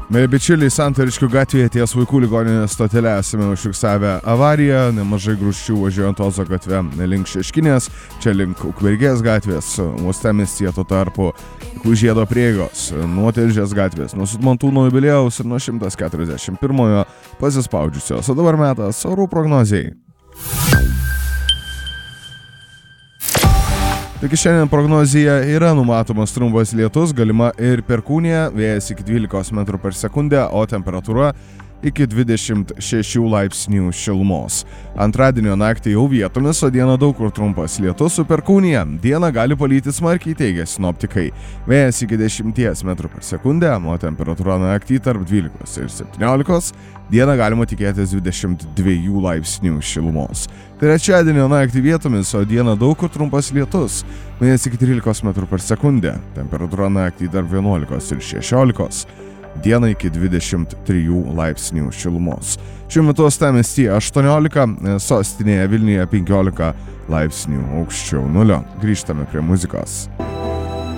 Mėly bičiuliai, Santariškių gatvėje ties vaikų ligoninės stotele esame užfiksavę avariją, nemažai grūsčių važiuojant Ozo gatve link Šeškinės, čia link Ukmergės gatvės, uostamiestyje tuo tarpu Žiedo prieigos, nuo Tilžės gatvės, nuo Sutmontūno jubiliejaus ir nuo 141 pasispaudžiusios. O dabar metas orų prognozijai. Taigi šiandien prognozija yra numatomas trumpas lietus, galima ir perkūnija, vėjas iki 12 metrų per sekundę, o temperatūra iki 26 laipsnių šilumos. Antradienio naktį jau vietomis, o dieną daug kur trumpas lietus su perkūnija. Dieną gali palyti smarkiai, teigia sinoptikai. Vėjas iki 10 metrų per sekundę, o temperatūra naktį tarp 12 ir 17. Dieną galima tikėtis 22 laipsnių šilumos. Trečiadienio naktį vietomis, o dieną daug kur trumpas lietus. Vėjas iki 13 metrų per sekundę. Temperatūra naktį tarp 11 ir 16. Dieną iki 23 laipsnių šilumos. Šiuo metu uostamiestyje 18, sostinėje Vilniuje 15 laipsnių aukščiau nulio. Grįžtame prie muzikos.